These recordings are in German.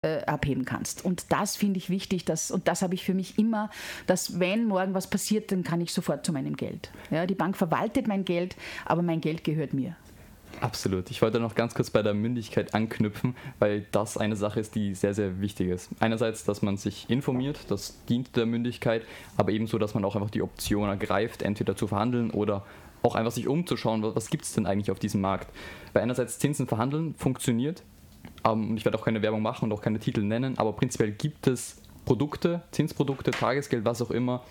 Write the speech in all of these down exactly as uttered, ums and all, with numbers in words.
äh, abheben kannst. Und das finde ich wichtig, dass, und das habe ich für mich immer, dass wenn morgen was passiert, dann kann ich sofort zu meinem Geld. Ja, die Bank verwaltet mein Geld, aber mein Geld gehört mir. Absolut. Ich wollte noch ganz kurz bei der Mündigkeit anknüpfen, weil das eine Sache ist, die sehr, sehr wichtig ist. Einerseits, dass man sich informiert, das dient der Mündigkeit, aber ebenso, dass man auch einfach die Option ergreift, entweder zu verhandeln oder auch einfach sich umzuschauen, was gibt es denn eigentlich auf diesem Markt. Weil einerseits Zinsen verhandeln funktioniert, und ich werde auch keine Werbung machen und auch keine Titel nennen, aber prinzipiell gibt es Produkte, Zinsprodukte, Tagesgeld, was auch immer,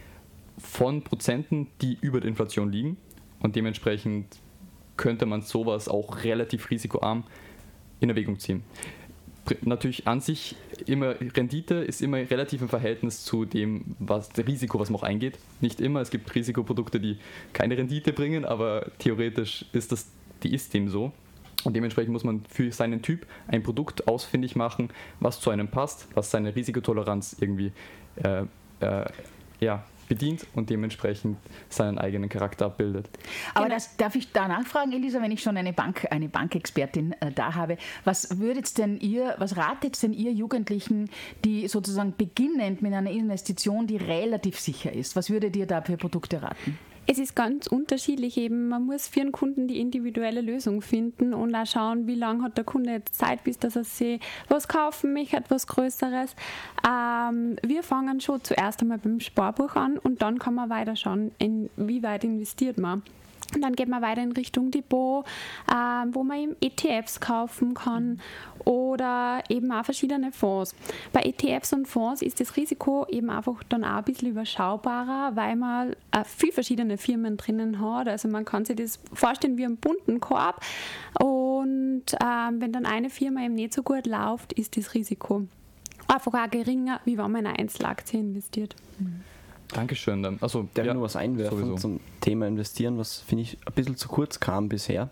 von Prozenten, die über der Inflation liegen, und dementsprechend könnte man sowas auch relativ risikoarm in Erwägung ziehen. Natürlich an sich immer Rendite ist immer relativ im Verhältnis zu dem was, Risiko, was man auch eingeht. Nicht immer, es gibt Risikoprodukte, die keine Rendite bringen, aber theoretisch ist das, die ist dem so. Und dementsprechend muss man für seinen Typ ein Produkt ausfindig machen, was zu einem passt, was seine Risikotoleranz irgendwie äh, äh, ja, bedient und dementsprechend seinen eigenen Charakter abbildet. Aber genau. Das darf ich da nachfragen, Elisa, wenn ich schon eine Bank, eine Bankexpertin äh, da habe. Was würdet denn ihr, was ratet denn ihr Jugendlichen, die sozusagen beginnend mit einer Investition, die relativ sicher ist? Was würdet ihr da für Produkte raten? Es ist ganz unterschiedlich eben. Man muss für den Kunden die individuelle Lösung finden und auch schauen, wie lange hat der Kunde jetzt Zeit, bis dass er sich was kaufen möchte, etwas Größeres. Ähm, wir fangen schon zuerst einmal beim Sparbuch an und dann kann man weiter schauen, inwieweit investiert man. Und dann geht man weiter in Richtung Depot, äh, wo man eben E T Fs kaufen kann oder eben auch verschiedene Fonds. Bei E T Fs und Fonds ist das Risiko eben einfach dann auch ein bisschen überschaubarer, weil man äh, viele verschiedene Firmen drinnen hat. Also man kann sich das vorstellen wie einen bunten Korb, und äh, wenn dann eine Firma eben nicht so gut läuft, ist das Risiko einfach auch geringer, wie wenn man in eine Einzelaktie investiert. Mhm. Dankeschön. Also, Darf ich ja, nur was einwerfen sowieso. Zum Thema Investieren, was finde ich ein bisschen zu kurz kam bisher.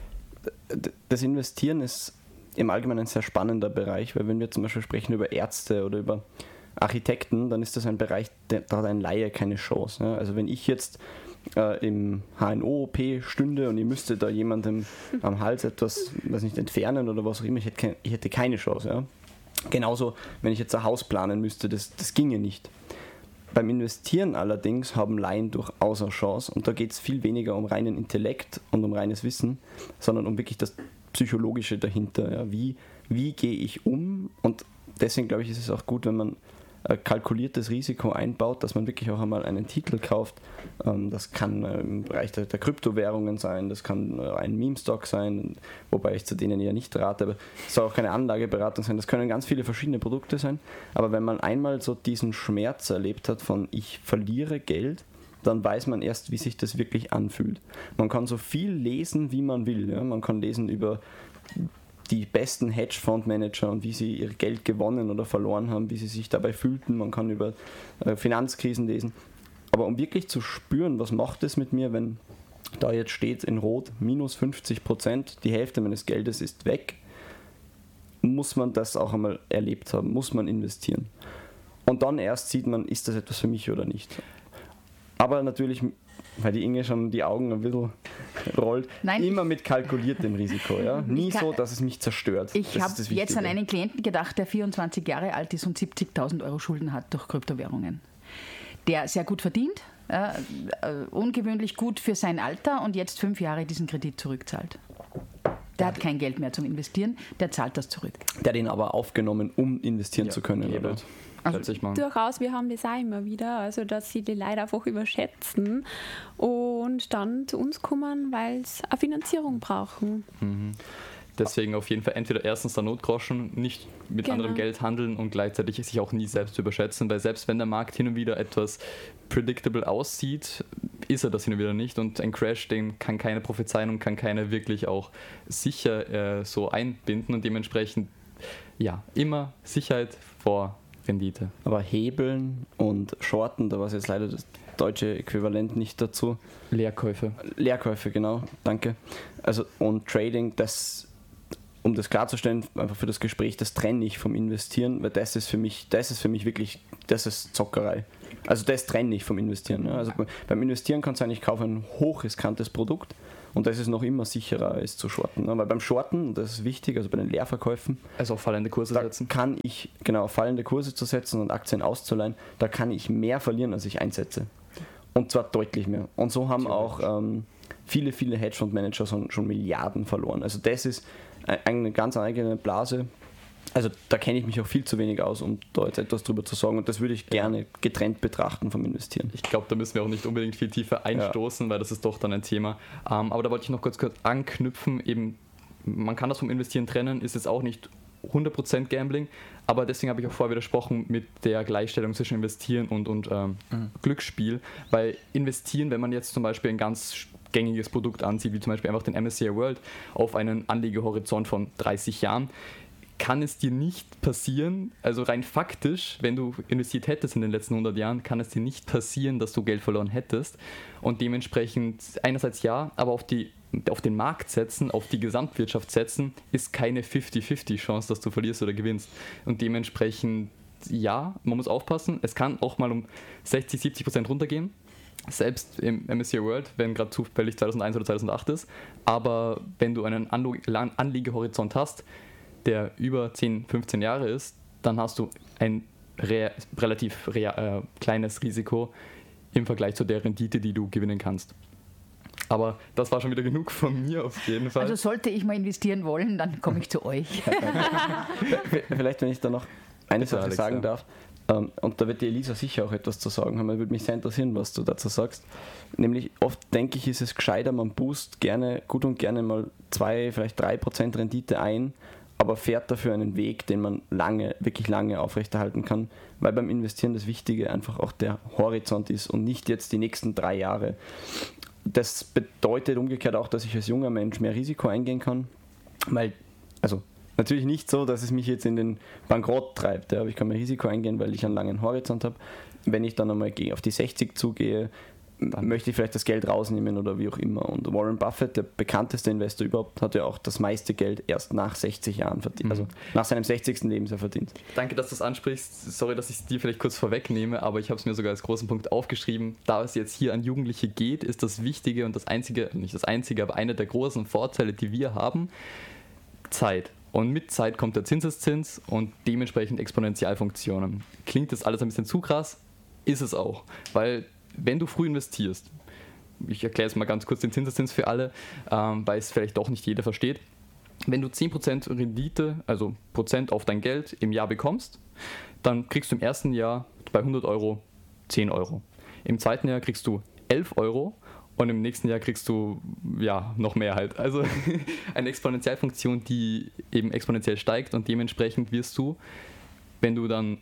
Das Investieren ist im Allgemeinen ein sehr spannender Bereich, weil wenn wir zum Beispiel sprechen über Ärzte oder über Architekten, dann ist das ein Bereich, da hat ein Laie keine Chance. Also wenn ich jetzt äh, im H N O-O P stünde und ich müsste da jemandem am Hals etwas, weiß nicht, entfernen oder was auch immer, ich hätte, keine, ich hätte keine Chance. Ja? Genauso, wenn ich jetzt ein Haus planen müsste, das, das ginge nicht. Beim Investieren allerdings haben Laien durchaus eine Chance, und da geht es viel weniger um reinen Intellekt und um reines Wissen, sondern um wirklich das Psychologische dahinter. Ja. Wie, wie gehe ich um? Und deswegen glaube ich, ist es auch gut, wenn man ein kalkuliertes Risiko einbaut, dass man wirklich auch einmal einen Titel kauft. Das kann im Bereich der, der Kryptowährungen sein, das kann ein Meme-Stock sein, wobei ich zu denen eher nicht rate, aber es soll auch keine Anlageberatung sein. Das können ganz viele verschiedene Produkte sein, aber wenn man einmal so diesen Schmerz erlebt hat von ich verliere Geld, dann weiß man erst, wie sich das wirklich anfühlt. Man kann so viel lesen, wie man will. Ja? Man kann lesen über die besten Hedgefondsmanager und wie sie ihr Geld gewonnen oder verloren haben, wie sie sich dabei fühlten. Man kann über äh, Finanzkrisen lesen. Aber um wirklich zu spüren, was macht es mit mir, wenn da jetzt steht in Rot minus fünfzig Prozent, die Hälfte meines Geldes ist weg, muss man das auch einmal erlebt haben, muss man investieren. Und dann erst sieht man, ist das etwas für mich oder nicht. Aber natürlich, weil die Inge schon die Augen ein bisschen rollt, Nein, immer mit kalkuliertem Risiko. Ja? Nie kann, so, dass es mich zerstört. Ich habe jetzt an einen Klienten gedacht, der vierundzwanzig Jahre alt ist und siebzigtausend Euro Schulden hat durch Kryptowährungen. Der sehr gut verdient, äh, äh, ungewöhnlich gut für sein Alter und jetzt fünf Jahre diesen Kredit zurückzahlt. Der hat kein Geld mehr zum Investieren, der zahlt das zurück. Der hat ihn aber aufgenommen, um investieren ja, zu können. Oder? Also durchaus, wir haben das auch immer wieder, also dass sie die Leute einfach überschätzen und dann zu uns kommen, weil sie eine Finanzierung brauchen. Mhm. Deswegen auf jeden Fall entweder erstens der Notgroschen, nicht mit genau. anderem Geld handeln und gleichzeitig sich auch nie selbst überschätzen, weil selbst wenn der Markt hin und wieder etwas predictable aussieht, ist er das hin und wieder nicht, und ein Crash, den kann keine prophezeien und kann keiner wirklich auch sicher äh, so einbinden, und dementsprechend ja, immer Sicherheit vor Rendite. Aber Hebeln und Shorten, da war es jetzt leider das deutsche Äquivalent nicht dazu. Leerkäufe. Leerkäufe, genau, danke. Also und Trading, das, um das klarzustellen, einfach für das Gespräch, das trenne ich vom Investieren, weil das ist für mich, das ist für mich wirklich, das ist Zockerei. Also das trenne ich vom Investieren. Ja. Also beim Investieren kannst du eigentlich kaufen ein hochriskantes Produkt Und das ist noch immer sicherer als zu shorten. Ne? Weil beim Shorten, das ist wichtig, also bei den Leerverkäufen, also auf fallende Kurse da setzen. kann ich, genau, fallende Kurse zu setzen und Aktien auszuleihen, da kann ich mehr verlieren, als ich einsetze. Und zwar deutlich mehr. Und so haben auch ähm, viele, viele Hedgefondsmanager schon, schon Milliarden verloren. Also das ist eine ganz eigene Blase. Also da kenne ich mich auch viel zu wenig aus, um da jetzt etwas drüber zu sagen. Und das würde ich gerne getrennt betrachten vom Investieren. Ich glaube, da müssen wir auch nicht unbedingt viel tiefer einstoßen, ja. weil das ist doch dann ein Thema. Ähm, aber da wollte ich noch kurz, kurz anknüpfen. Eben, man kann das vom Investieren trennen, ist jetzt auch nicht hundert Prozent Gambling, aber deswegen habe ich auch vorher widersprochen mit der Gleichstellung zwischen Investieren und, und ähm, mhm. Glücksspiel, weil Investieren, wenn man jetzt zum Beispiel ein ganz gängiges Produkt ansieht, wie zum Beispiel einfach den M S C I World auf einen Anlegehorizont von dreißig Jahren, kann es dir nicht passieren, also rein faktisch, wenn du investiert hättest in den letzten hundert Jahren, kann es dir nicht passieren, dass du Geld verloren hättest und dementsprechend einerseits ja, aber auf die auf den Markt setzen, auf die Gesamtwirtschaft setzen, ist keine fünfzig fünfzig Chance, dass du verlierst oder gewinnst. Und dementsprechend, ja, man muss aufpassen, es kann auch mal um sechzig, siebzig Prozent runtergehen, selbst im M S C I World, wenn gerade zufällig zweitausendeins oder zweitausendacht ist, aber wenn du einen Anlegehorizont hast, der über zehn, fünfzehn Jahre ist, dann hast du ein re- relativ re- äh, kleines Risiko im Vergleich zu der Rendite, die du gewinnen kannst. Aber das war schon wieder genug von mir auf jeden Fall. Also sollte ich mal investieren wollen, dann komme ich zu euch. Vielleicht, wenn ich da noch eine Sache Alex, sagen ja. darf, ähm, und da wird die Elisa sicher auch etwas zu sagen haben, würde mich sehr interessieren, was du dazu sagst. Nämlich oft denke ich, ist es gescheiter, man boost gerne, gut und gerne mal zwei, vielleicht drei Prozent Rendite ein, aber fährt dafür einen Weg, den man lange, wirklich lange aufrechterhalten kann, weil beim Investieren das Wichtige einfach auch der Horizont ist und nicht jetzt die nächsten drei Jahre. Das bedeutet umgekehrt auch, dass ich als junger Mensch mehr Risiko eingehen kann, weil, also natürlich nicht so, dass es mich jetzt in den Bankrott treibt, ja, aber ich kann mehr Risiko eingehen, weil ich einen langen Horizont habe. Wenn ich dann einmal auf die sechzig zugehe, dann möchte ich vielleicht das Geld rausnehmen oder wie auch immer. Und Warren Buffett, der bekannteste Investor überhaupt, hat ja auch das meiste Geld erst nach sechzig Jahren verdient, mhm. also nach seinem sechzigsten Lebensjahr verdient. Danke, dass du es ansprichst. Sorry, dass ich es dir vielleicht kurz vorwegnehme, aber ich habe es mir sogar als großen Punkt aufgeschrieben. Da es jetzt hier an Jugendliche geht, ist das Wichtige und das Einzige, nicht das Einzige, aber einer der großen Vorteile, die wir haben, Zeit. Und mit Zeit kommt der Zinseszins und dementsprechend Exponentialfunktionen. Klingt das alles ein bisschen zu krass? Ist es auch, weil wenn du früh investierst, ich erkläre jetzt mal ganz kurz den Zinseszins für alle, ähm, weil es vielleicht doch nicht jeder versteht, wenn du zehn Prozent Rendite, also Prozent auf dein Geld im Jahr bekommst, dann kriegst du im ersten Jahr bei hundert Euro zehn Euro. Im zweiten Jahr kriegst du elf Euro und im nächsten Jahr kriegst du ja noch mehr halt. Also eine Exponentialfunktion, die eben exponentiell steigt und dementsprechend wirst du, wenn du dann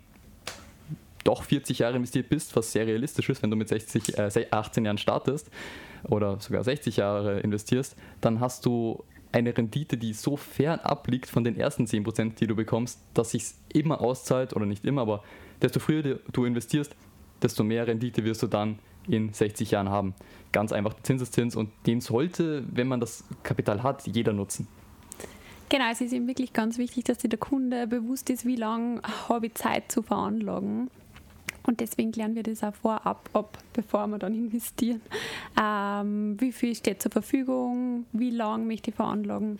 doch vierzig Jahre investiert bist, was sehr realistisch ist, wenn du mit sechzig, äh, achtzehn Jahren startest oder sogar sechzig Jahre investierst, dann hast du eine Rendite, die so fernab liegt von den ersten zehn Prozent, die du bekommst, dass sich immer auszahlt, oder nicht immer, aber desto früher du investierst, desto mehr Rendite wirst du dann in sechzig Jahren haben. Ganz einfach der Zinseszins und den sollte, wenn man das Kapital hat, jeder nutzen. Genau, es ist eben wirklich ganz wichtig, dass sich der Kunde bewusst ist, wie lange habe ich Zeit zu veranlagen. Und deswegen klären wir das auch vorab ab, bevor wir dann investieren. Ähm, wie viel steht zur Verfügung, wie lange möchte ich veranlagen.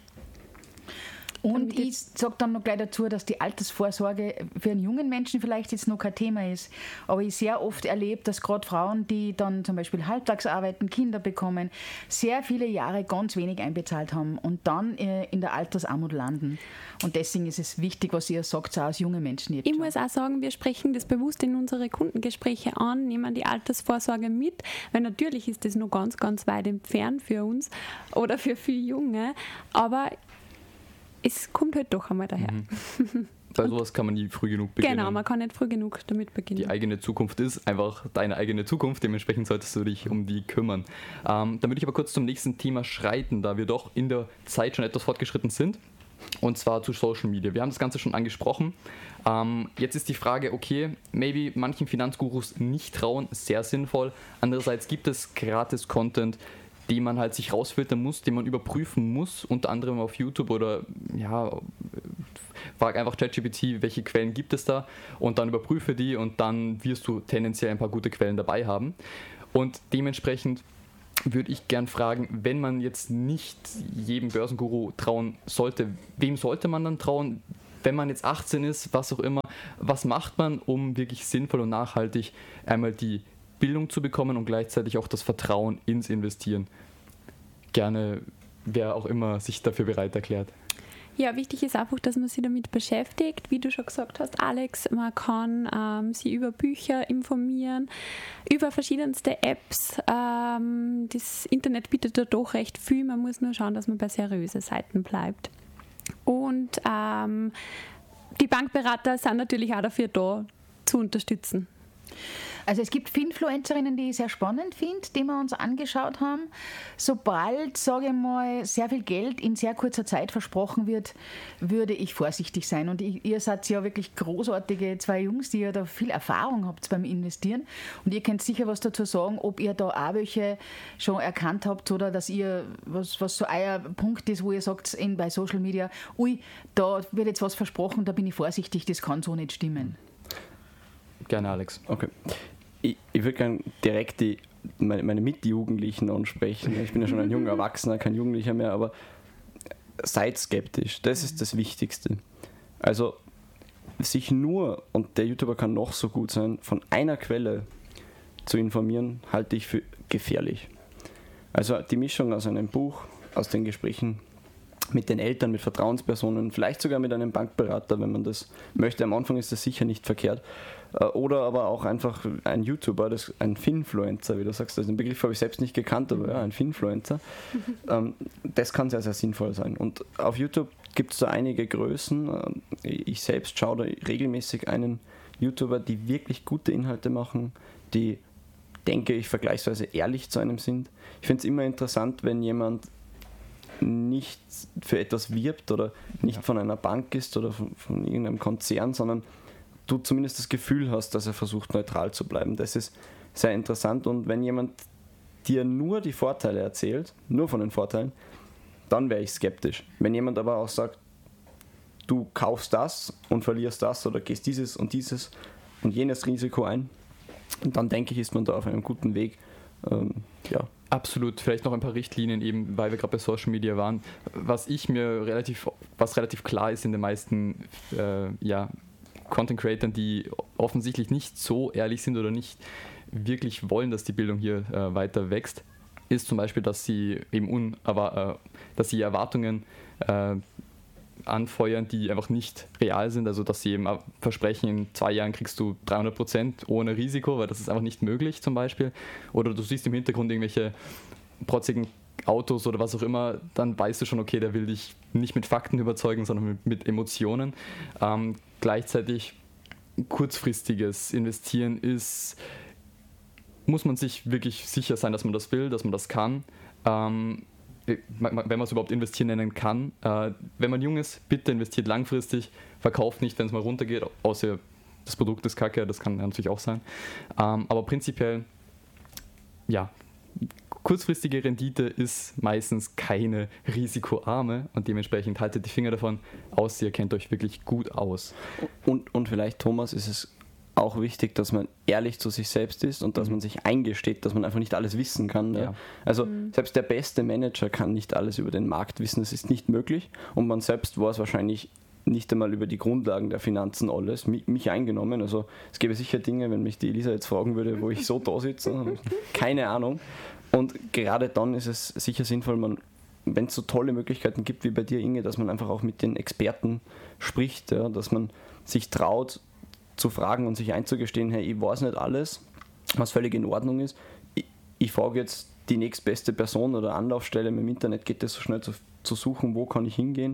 Und ich sage dann noch gleich dazu, dass die Altersvorsorge für einen jungen Menschen vielleicht jetzt noch kein Thema ist. Aber ich sehr oft erlebe, dass gerade Frauen, die dann zum Beispiel halbtags arbeiten, Kinder bekommen, sehr viele Jahre ganz wenig einbezahlt haben und dann in der Altersarmut landen. Und deswegen ist es wichtig, was ihr sagt, auch als junge Menschen jetzt. Ich muss auch sagen, wir sprechen das bewusst in unsere Kundengespräche an, nehmen die Altersvorsorge mit, weil natürlich ist das noch ganz, ganz weit entfernt für uns oder für viele Junge, aber es kommt halt doch einmal daher. Mhm. Bei sowas kann man nie früh genug beginnen. Genau, man kann nicht früh genug damit beginnen. Die eigene Zukunft ist einfach deine eigene Zukunft, dementsprechend solltest du dich um die kümmern. Ähm, dann würde ich aber kurz zum nächsten Thema schreiten, da wir doch in der Zeit schon etwas fortgeschritten sind, und zwar zu Social Media. Wir haben das Ganze schon angesprochen. Ähm, jetzt ist die Frage, okay, maybe manchen Finanzgurus nicht trauen, sehr sinnvoll. Andererseits gibt es gratis Content, den man halt sich rausfiltern muss, den man überprüfen muss, unter anderem auf YouTube oder ja, frag einfach ChatGPT, welche Quellen gibt es da und dann überprüfe die und dann wirst du tendenziell ein paar gute Quellen dabei haben. Und dementsprechend würde ich gern fragen, wenn man jetzt nicht jedem Börsenguru trauen sollte, wem sollte man dann trauen? Wenn man jetzt achtzehn ist, was auch immer, was macht man, um wirklich sinnvoll und nachhaltig einmal die Bildung zu bekommen und gleichzeitig auch das Vertrauen ins Investieren? Gerne, wer auch immer sich dafür bereit erklärt. Ja, wichtig ist einfach, dass man sich damit beschäftigt. Wie du schon gesagt hast, Alex, man kann ähm, sich über Bücher informieren, über verschiedenste Apps. Ähm, das Internet bietet da doch recht viel. Man muss nur schauen, dass man bei seriösen Seiten bleibt. Und ähm, die Bankberater sind natürlich auch dafür da, zu unterstützen. Also es gibt Finfluencerinnen, die ich sehr spannend finde, die wir uns angeschaut haben. Sobald, sage ich mal, sehr viel Geld in sehr kurzer Zeit versprochen wird, würde ich vorsichtig sein. Und ich, ihr seid ja wirklich großartige zwei Jungs, die ja da viel Erfahrung habt beim Investieren. Und ihr könnt sicher was dazu sagen, ob ihr da auch welche schon erkannt habt oder dass ihr, was, was so euer Punkt ist, wo ihr sagt in, bei Social Media, ui, da wird jetzt was versprochen, da bin ich vorsichtig, das kann so nicht stimmen. Gerne, Alex. Okay. Ich, ich würde gerne direkt die, meine, meine Mitjugendlichen ansprechen. Ich bin ja schon ein junger Erwachsener, kein Jugendlicher mehr, aber seid skeptisch. Das ist das Wichtigste. Also sich nur, und der YouTuber kann noch so gut sein, von einer Quelle zu informieren, halte ich für gefährlich. Also die Mischung aus einem Buch, aus den Gesprächen mit den Eltern, mit Vertrauenspersonen, vielleicht sogar mit einem Bankberater, wenn man das möchte. Am Anfang ist das sicher nicht verkehrt. Oder aber auch einfach ein YouTuber, das, ein Finfluencer, wie du sagst. Also den Begriff habe ich selbst nicht gekannt, aber ja, ein Finfluencer. Ähm, das kann sehr, sehr sinnvoll sein. Und auf YouTube gibt es da einige Größen. Ich selbst schaue da regelmäßig einen YouTuber, die wirklich gute Inhalte machen, die, denke ich, vergleichsweise ehrlich zu einem sind. Ich finde es immer interessant, wenn jemand nicht für etwas wirbt oder nicht ja. von einer Bank ist oder von, von irgendeinem Konzern, sondern du zumindest das Gefühl hast, dass er versucht, neutral zu bleiben. Das ist sehr interessant. Und wenn jemand dir nur die Vorteile erzählt, nur von den Vorteilen, dann wäre ich skeptisch. Wenn jemand aber auch sagt, du kaufst das und verlierst das oder gehst dieses und dieses und jenes Risiko ein, dann denke ich, ist man da auf einem guten Weg. Ähm, ja. Absolut, vielleicht noch ein paar Richtlinien eben, weil wir gerade bei Social Media waren. Was ich mir relativ, was relativ klar ist in den meisten äh, ja, Content-Creatern, die offensichtlich nicht so ehrlich sind oder nicht wirklich wollen, dass die Bildung hier äh, weiter wächst, ist zum Beispiel, dass sie eben un, aber, äh, dass sie Erwartungen äh, anfeuern, die einfach nicht real sind, also dass sie eben versprechen, in zwei Jahren kriegst du dreihundert Prozent ohne Risiko, weil das ist einfach nicht möglich zum Beispiel, oder du siehst im Hintergrund irgendwelche protzigen Autos oder was auch immer, dann weißt du schon, okay, der will dich nicht mit Fakten überzeugen, sondern mit, mit Emotionen. Ähm, gleichzeitig kurzfristiges Investieren ist, muss man sich wirklich sicher sein, dass man das will, dass man das kann. Ähm, wenn man es überhaupt investieren nennen kann. Äh, wenn man jung ist, bitte investiert langfristig, verkauft nicht, wenn es mal runtergeht, außer das Produkt ist kacke, das kann natürlich auch sein. Ähm, aber prinzipiell, ja, kurzfristige Rendite ist meistens keine risikoarme und dementsprechend haltet die Finger davon aus, ihr kennt euch wirklich gut aus. Und, und vielleicht, Thomas, ist es auch wichtig, dass man ehrlich zu sich selbst ist und dass man sich eingesteht, dass man einfach nicht alles wissen kann. Ja. Ja. Also mhm. selbst der beste Manager kann nicht alles über den Markt wissen, das ist nicht möglich und man selbst weiß wahrscheinlich nicht einmal über die Grundlagen der Finanzen alles, mich, mich eingenommen. Also es gäbe sicher Dinge, wenn mich die Elisa jetzt fragen würde, wo ich so da sitze, keine Ahnung. Und gerade dann ist es sicher sinnvoll, man, wenn es so tolle Möglichkeiten gibt wie bei dir, Inge, dass man einfach auch mit den Experten spricht, ja, dass man sich traut, zu fragen und sich einzugestehen, hey, ich weiß nicht alles, was völlig in Ordnung ist. Ich, ich frage jetzt die nächstbeste Person oder Anlaufstelle. Im Internet geht es so schnell zu, zu suchen, wo kann ich hingehen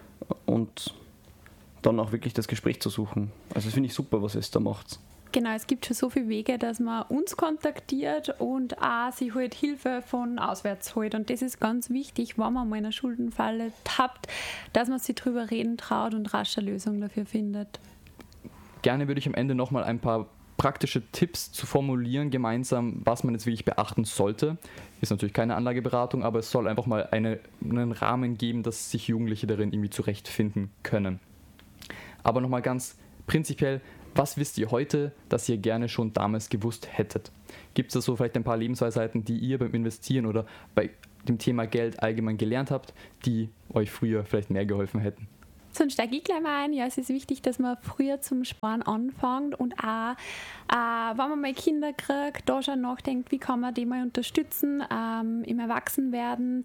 und dann auch wirklich das Gespräch zu suchen. Also das finde ich super, was es da macht. Genau, es gibt schon so viele Wege, dass man uns kontaktiert und auch sich halt Hilfe von auswärts holt. Und das ist ganz wichtig, wenn man mal in einer Schuldenfalle tappt, dass man sich drüber reden traut und rasch eine Lösung dafür findet. Gerne würde ich am Ende nochmal ein paar praktische Tipps zu formulieren, gemeinsam, was man jetzt wirklich beachten sollte. Ist natürlich keine Anlageberatung, aber es soll einfach mal eine, einen Rahmen geben, dass sich Jugendliche darin irgendwie zurechtfinden können. Aber nochmal ganz prinzipiell, was wisst ihr heute, das ihr gerne schon damals gewusst hättet? Gibt es da so vielleicht ein paar Lebensweisheiten, die ihr beim Investieren oder bei dem Thema Geld allgemein gelernt habt, die euch früher vielleicht mehr geholfen hätten? Sonst steige ich gleich mal ein. Ja, es ist wichtig, dass man früher zum Sparen anfängt und auch, äh, wenn man mal Kinder kriegt, da schon nachdenkt, wie kann man die mal unterstützen ähm, im Erwachsenwerden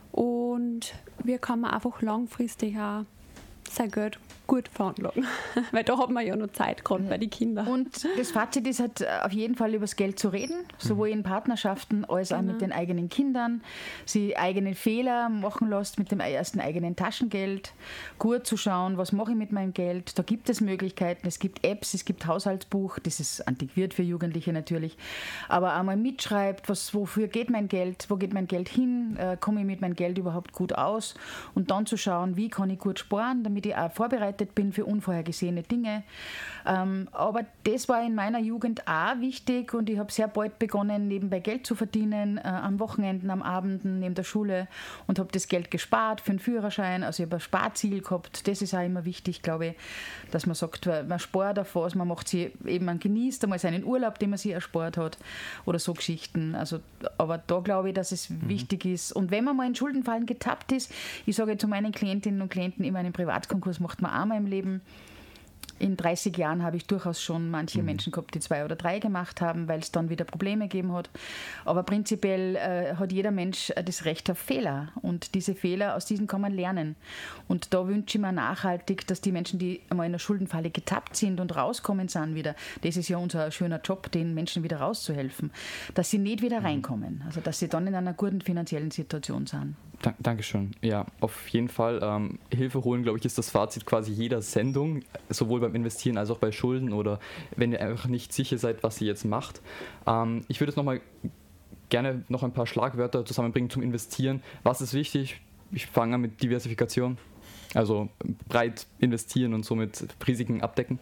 und wie kann man einfach langfristig auch sein Geld gut veranlagen. Weil da hat man ja noch Zeit, gerade bei den Kindern. Und das Fazit ist halt auf jeden Fall über das Geld zu reden, sowohl in Partnerschaften als auch Genau. mit den eigenen Kindern, sie eigene Fehler machen lässt mit dem ersten eigenen Taschengeld, gut zu schauen, was mache ich mit meinem Geld. Da gibt es Möglichkeiten, es gibt Apps, es gibt Haushaltsbuch, das ist antiquiert für Jugendliche natürlich, aber einmal mitschreibt, was, wofür geht mein Geld, wo geht mein Geld hin, äh, komme ich mit meinem Geld überhaupt gut aus und dann zu schauen, wie kann ich gut sparen, damit ich auch vorbereitet bin für unvorhergesehene Dinge. Ähm, aber das war in meiner Jugend auch wichtig und ich habe sehr bald begonnen, nebenbei Geld zu verdienen, äh, am Wochenenden, am Abenden, neben der Schule und habe das Geld gespart für einen Führerschein, also ich habe ein Sparziel gehabt. Das ist auch immer wichtig, glaube ich, dass man sagt, man spart auf was, man macht sie eben, man genießt einmal seinen Urlaub, den man sich erspart hat oder so Geschichten. Also, aber da glaube ich, dass es mhm. wichtig ist. Und wenn man mal in Schuldenfallen getappt ist, ich sage zu meinen Klientinnen und Klienten immer, einen Privatkonkurs macht man auch mal im Leben. In dreißig Jahren habe ich durchaus schon manche mhm. Menschen gehabt, die zwei oder drei gemacht haben, weil es dann wieder Probleme gegeben hat. Aber prinzipiell äh, hat jeder Mensch äh, das Recht auf Fehler. Und diese Fehler, aus diesen kann man lernen. Und da wünsche ich mir nachhaltig, dass die Menschen, die einmal in der Schuldenfalle getappt sind und rauskommen sind wieder, das ist ja unser schöner Job, den Menschen wieder rauszuhelfen, dass sie nicht wieder reinkommen. Also dass sie dann in einer guten finanziellen Situation sind. Da, Dankeschön. Ja, auf jeden Fall. Ähm, Hilfe holen, glaube ich, ist das Fazit quasi jeder Sendung, sowohl beim Investieren als auch bei Schulden oder wenn ihr einfach nicht sicher seid, was ihr jetzt macht. Ähm, ich würde jetzt nochmal gerne noch ein paar Schlagwörter zusammenbringen zum Investieren. Was ist wichtig? Ich fange an mit Diversifikation, also breit investieren und somit Risiken abdecken.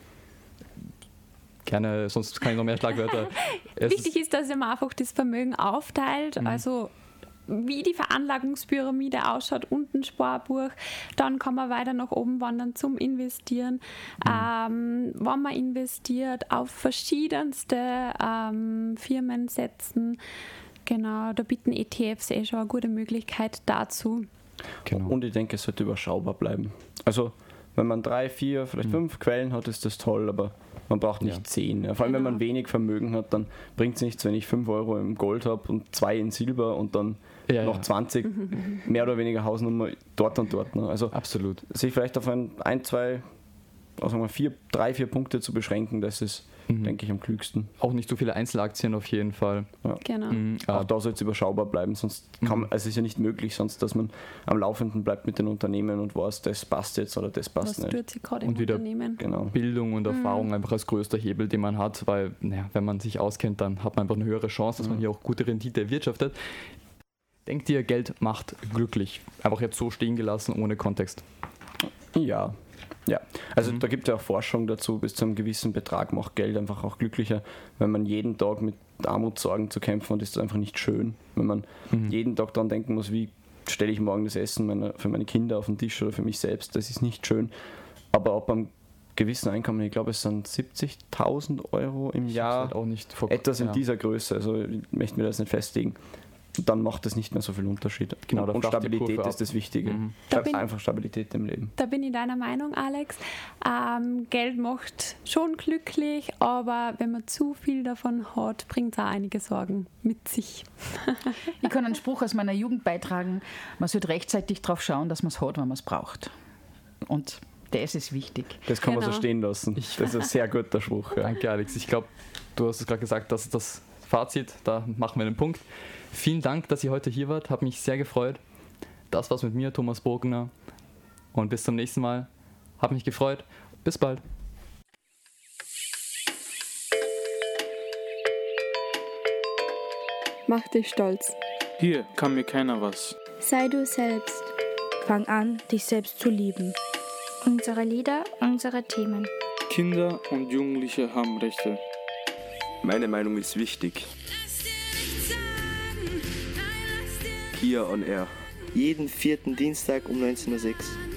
Gerne, sonst kann ich noch mehr Schlagwörter. Wichtig ist, dass man einfach das Vermögen aufteilt, mhm. also wie die Veranlagungspyramide ausschaut, unten Sparbuch, dann kann man weiter nach oben wandern zum Investieren. Mhm. Ähm, wenn man investiert, auf verschiedenste ähm, Firmen setzen, genau, da bieten E T Fs eh schon eine gute Möglichkeit dazu. Genau. Und ich denke, es sollte überschaubar bleiben. Also wenn man drei, vier, vielleicht mhm. fünf Quellen hat, ist das toll, aber man braucht nicht ja. zehn. Ja, vor allem, genau. wenn man wenig Vermögen hat, dann bringt es nichts, wenn ich fünf Euro im Gold habe und zwei in Silber und dann ja, noch ja. zwanzig, mehr oder weniger Hausnummer dort und dort. Ne? Also absolut. Sich vielleicht auf ein, ein zwei, also mal vier, drei, vier Punkte zu beschränken, das ist, mhm. denke ich, am klügsten. Auch nicht so viele Einzelaktien auf jeden Fall. Ja. Genau. Mhm. Auch da soll es überschaubar bleiben, sonst kann man, also es ist ja nicht möglich, sonst, dass man am Laufenden bleibt mit den Unternehmen und weiß, das passt jetzt oder das passt Was nicht. tut sich gerade im und wieder Unternehmen. Genau. Bildung und Erfahrung mhm. einfach als größter Hebel, den man hat, weil naja, wenn man sich auskennt, dann hat man einfach eine höhere Chance, dass mhm. man hier auch gute Rendite erwirtschaftet. Denkt ihr, Geld macht glücklich? Einfach jetzt so stehen gelassen, ohne Kontext. Ja, ja. Also mhm. da gibt es ja auch Forschung dazu, bis zu einem gewissen Betrag macht Geld einfach auch glücklicher, wenn man jeden Tag mit Armutssorgen zu kämpfen hat, ist das einfach nicht schön. Wenn man mhm. jeden Tag daran denken muss, wie stelle ich morgen das Essen meine, für meine Kinder auf den Tisch oder für mich selbst, das ist nicht schön. Aber ab einem gewissen Einkommen, ich glaube es sind siebzigtausend Euro im ich Jahr, halt auch nicht vor, etwas in ja. dieser Größe, also ich möchte mir das nicht festlegen. Dann macht das nicht mehr so viel Unterschied. Genau, und Stabilität ist das Wichtige. Mhm. Da bin, einfach Stabilität im Leben. Da bin ich deiner Meinung, Alex. Ähm, Geld macht schon glücklich, aber wenn man zu viel davon hat, bringt es auch einige Sorgen mit sich. Ich kann einen Spruch aus meiner Jugend beitragen, man sollte rechtzeitig darauf schauen, dass man es hat, wenn man es braucht. Und das ist wichtig. Das kann genau. man so stehen lassen. Das ist ein sehr guter Spruch. Ja. Danke, Alex. Ich glaube, du hast es gerade gesagt, dass das Fazit, da machen wir den Punkt. Vielen Dank, dass ihr heute hier wart. Hat mich sehr gefreut. Das war's mit mir, Thomas Bogner. Und bis zum nächsten Mal. Hat mich gefreut. Bis bald. Mach dich stolz. Hier kann mir keiner was. Sei du selbst. Fang an, dich selbst zu lieben. Unsere Lieder, unsere Themen. Kinder und Jugendliche haben Rechte. Meine Meinung ist wichtig. Hier on Air. Jeden vierten Dienstag um neunzehn Uhr sechs.